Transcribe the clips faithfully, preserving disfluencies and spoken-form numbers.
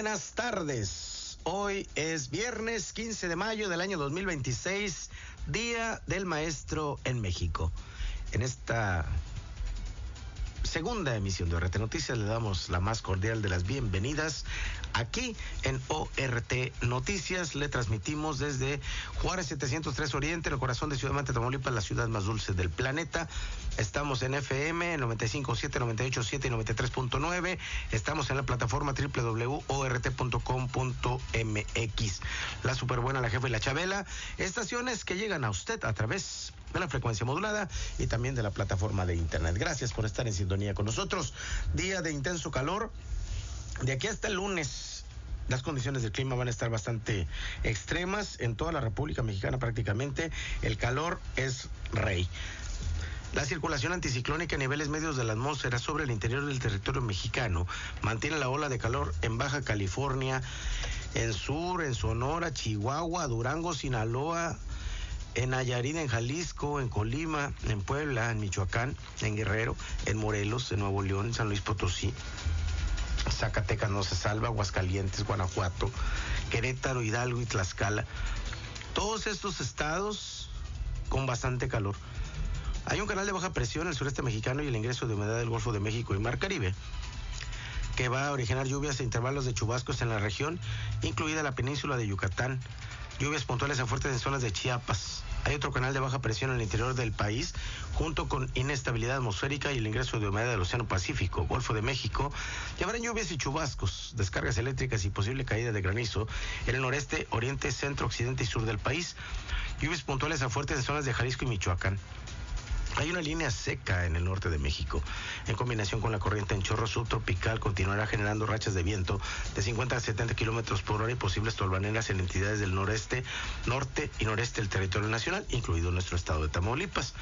Buenas tardes. Hoy es viernes quince de mayo del año dos mil veintiséis, Día del Maestro en México. En esta segunda emisión de O R T Noticias le damos la más cordial de las bienvenidas. Aquí en O R T Noticias le transmitimos desde Juárez setecientos tres Oriente, en el corazón de Ciudad Mante, Tamaulipas, la ciudad más dulce del planeta. Estamos en F M noventa y cinco punto siete, noventa y ocho punto siete y noventa y tres punto nueve. Estamos en la plataforma doble u doble u doble u punto o r t punto com punto m x. La Superbuena, La Jefa y La Chabela, estaciones que llegan a usted a través de la frecuencia modulada y también de la plataforma de internet. Gracias por estar en sintonía con nosotros. Día de intenso calor. De aquí hasta el lunes, las condiciones del clima van a estar bastante extremas en toda la República Mexicana prácticamente. El calor es rey. La circulación anticiclónica a niveles medios de la atmósfera sobre el interior del territorio mexicano mantiene la ola de calor en Baja California, en Sur, en Sonora, Chihuahua, Durango, Sinaloa, en Nayarit, en Jalisco, en Colima, en Puebla, en Michoacán, en Guerrero, en Morelos, en Nuevo León, en San Luis Potosí. Zacatecas no se salva, Aguascalientes, Guanajuato, Querétaro, Hidalgo y Tlaxcala. Todos estos estados con bastante calor. Hay un canal de baja presión en el sureste mexicano y el ingreso de humedad del Golfo de México y Mar Caribe, que va a originar lluvias e intervalos de chubascos en la región, incluida la península de Yucatán. Lluvias puntuales a fuertes en zonas de Chiapas. Hay otro canal de baja presión en el interior del país, junto con inestabilidad atmosférica y el ingreso de humedad del Océano Pacífico, Golfo de México. Y habrán lluvias y chubascos, descargas eléctricas y posible caída de granizo en el noreste, oriente, centro, occidente y sur del país. Lluvias puntuales a fuertes en zonas de Jalisco y Michoacán. Hay una línea seca en el norte de México. En combinación con la corriente en chorro subtropical, continuará generando rachas de viento de cincuenta a setenta kilómetros por hora y posibles tolvaneras en entidades del noreste, norte y noreste del territorio nacional, incluido nuestro estado de Tamaulipas.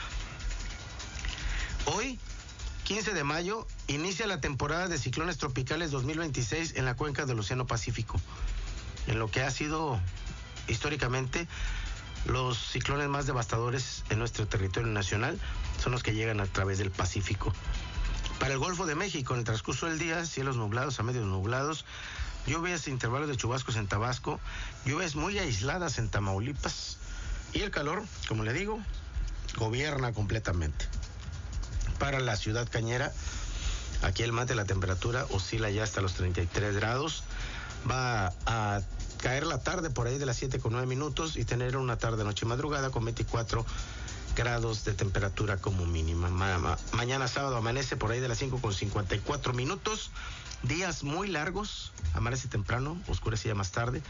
Hoy, quince de mayo, inicia la temporada de ciclones tropicales dos mil veintiséis en la cuenca del Océano Pacífico, en lo que ha sido históricamente los ciclones más devastadores en nuestro territorio nacional. Son los que llegan a través del Pacífico. Para el Golfo de México, en el transcurso del día, cielos nublados a medios nublados, lluvias e intervalos de chubascos en Tabasco, lluvias muy aisladas en Tamaulipas, y el calor, como le digo, gobierna completamente. Para la ciudad cañera, aquí el mate, la temperatura oscila ya hasta los treinta y tres grados. Va a caer la tarde por ahí de las siete con nueve minutos y tener una tarde, noche y madrugada con veinticuatro grados de temperatura como mínima. Ma- ma- mañana sábado amanece por ahí de las cinco con cincuenta y cuatro minutos. Días muy largos, amanece temprano, oscurece ya más tarde.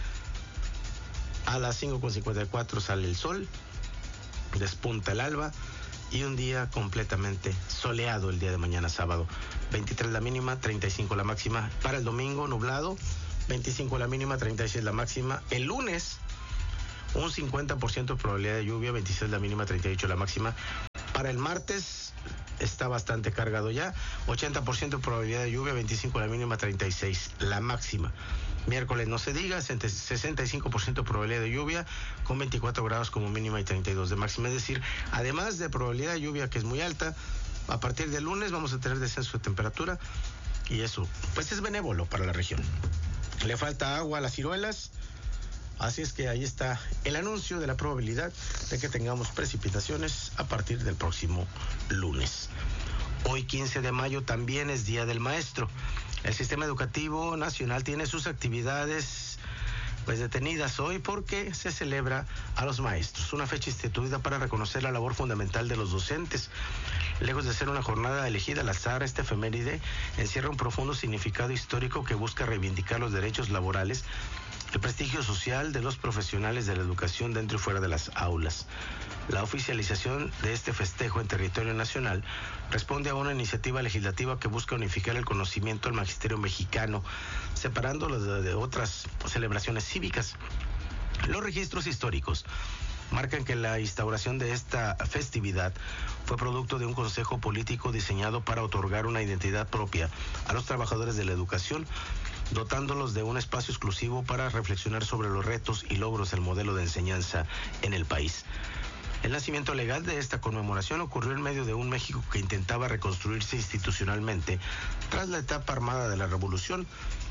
A las cinco con cincuenta y cuatro sale el sol, despunta el alba y un día completamente soleado el día de mañana sábado. veintitrés la mínima, treinta y cinco la máxima. Para el domingo nublado, veinticinco la mínima, treinta y seis la máxima. El lunes, un cincuenta por ciento de probabilidad de lluvia, veintiséis la mínima, treinta y ocho la máxima. Para el martes está bastante cargado ya, ochenta por ciento de probabilidad de lluvia, veinticinco la mínima, treinta y seis la máxima. Miércoles no se diga, sesenta y cinco por ciento de probabilidad de lluvia, con veinticuatro grados como mínima y treinta y dos de máxima. Es decir, además de probabilidad de lluvia que es muy alta, a partir del lunes vamos a tener descenso de temperatura y eso pues es benévolo para la región. Le falta agua a las ciruelas, así es que ahí está el anuncio de la probabilidad de que tengamos precipitaciones a partir del próximo lunes. Hoy, quince de mayo, también es Día del Maestro. El Sistema Educativo Nacional tiene sus actividades pues detenidas hoy porque se celebra a los maestros, una fecha instituida para reconocer la labor fundamental de los docentes. Lejos de ser una jornada elegida al azar, esta efeméride encierra un profundo significado histórico que busca reivindicar los derechos laborales, el prestigio social de los profesionales de la educación dentro y fuera de las aulas. La oficialización de este festejo en territorio nacional responde a una iniciativa legislativa que busca unificar el conocimiento del magisterio mexicano, separándolo de, de otras celebraciones cívicas. Los registros históricos marcan que la instauración de esta festividad fue producto de un consejo político diseñado para otorgar una identidad propia a los trabajadores de la educación, dotándolos de un espacio exclusivo para reflexionar sobre los retos y logros del modelo de enseñanza en el país. El nacimiento legal de esta conmemoración ocurrió en medio de un México que intentaba reconstruirse institucionalmente tras la etapa armada de la Revolución.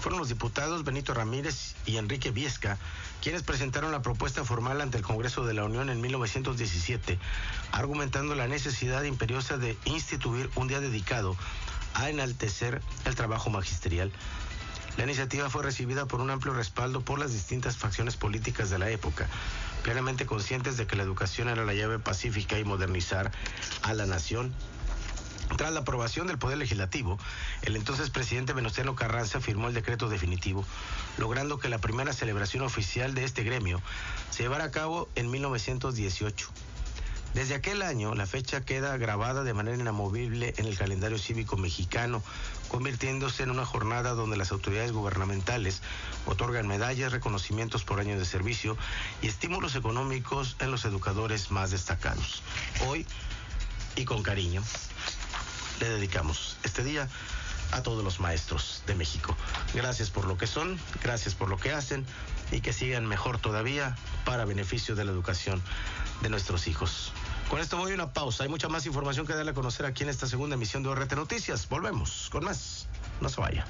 Fueron los diputados Benito Ramírez y Enrique Viesca quienes presentaron la propuesta formal ante el Congreso de la Unión en mil novecientos diecisiete, argumentando la necesidad imperiosa de instituir un día dedicado a enaltecer el trabajo magisterial. La iniciativa fue recibida por un amplio respaldo por las distintas facciones políticas de la época, plenamente conscientes de que la educación era la llave pacífica y modernizar a la nación. Tras la aprobación del Poder Legislativo, el entonces presidente Venustiano Carranza firmó el decreto definitivo, logrando que la primera celebración oficial de este gremio se llevara a cabo en mil novecientos dieciocho. Desde aquel año, la fecha queda grabada de manera inamovible en el calendario cívico mexicano, convirtiéndose en una jornada donde las autoridades gubernamentales otorgan medallas, reconocimientos por años de servicio y estímulos económicos en los educadores más destacados. Hoy, y con cariño, le dedicamos este día a todos los maestros de México. Gracias por lo que son, gracias por lo que hacen y que sigan mejor todavía para beneficio de la educación de nuestros hijos. Con esto voy a una pausa. Hay mucha más información que darle a conocer aquí en esta segunda emisión de O R T Noticias. Volvemos con más. No se vaya.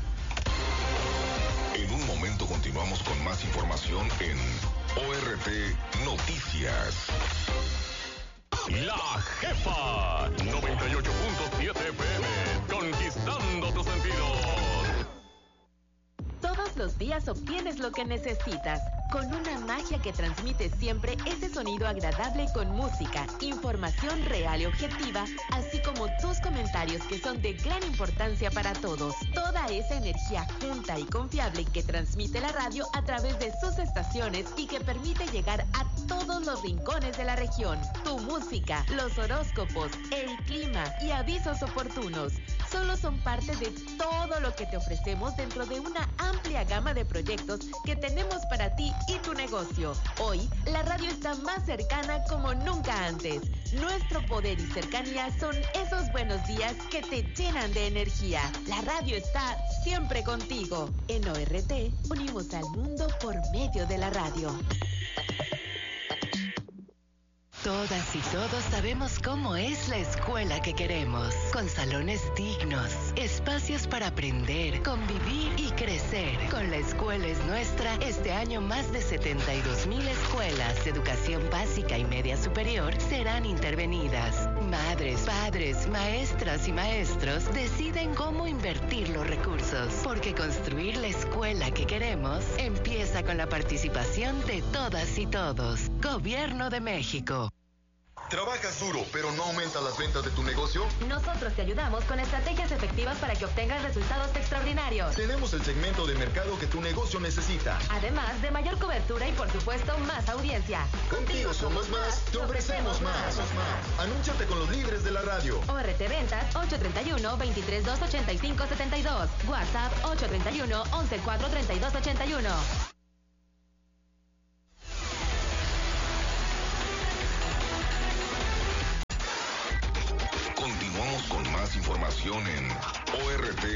En un momento continuamos con más información en O R T Noticias. La Jefa noventa y ocho punto siete F M, conquistando tus sentidos. Todos los días obtienes lo que necesitas, con una magia que transmite siempre ese sonido agradable con música, información real y objetiva, así como tus comentarios que son de gran importancia para todos. Toda esa energía junta y confiable que transmite la radio a través de sus estaciones y que permite llegar a todos los rincones de la región. Tu música, los horóscopos, el clima y avisos oportunos solo son parte de todo lo que te ofrecemos dentro de una amplia gama de proyectos que tenemos para ti y tu negocio. Hoy, la radio está más cercana como nunca antes. Nuestro poder y cercanía son esos buenos días que te llenan de energía. La radio está siempre contigo. En O R T, unimos al mundo por medio de la radio. Todas y todos sabemos cómo es la escuela que queremos, con salones dignos, espacios para aprender, convivir y crecer. Con La Escuela es Nuestra, este año más de setenta y dos mil escuelas de educación básica y media superior serán intervenidas. Madres, padres, maestras y maestros deciden cómo invertir los recursos, porque construir la escuela que queremos empieza con la participación de todas y todos. Gobierno de México. ¿Trabajas duro, pero no aumentan las ventas de tu negocio? Nosotros te ayudamos con estrategias efectivas para que obtengas resultados extraordinarios. Tenemos el segmento de mercado que tu negocio necesita. Además de mayor cobertura y, por supuesto, más audiencia. Contigo somos más, te ofrecemos más. Anúnciate con los líderes de la radio. O R T Ventas ocho tres uno, dos tres dos, ocho cinco siete dos. WhatsApp ocho tres uno, once cuatro, treinta y dos ochenta y uno. Continuamos con más información en O R T